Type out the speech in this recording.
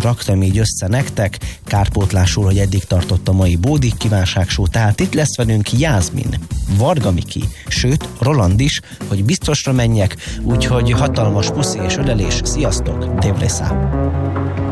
raktam így össze nektek, kárpótlásul, hogy eddig tartott a mai Bódik kívánságsó, tehát itt lesz velünk Jászmin, Varga Miki, sőt Roland is, hogy biztosra menjek, úgyhogy hatalmas puszi és ölelés, sziasztok, Dévrészá!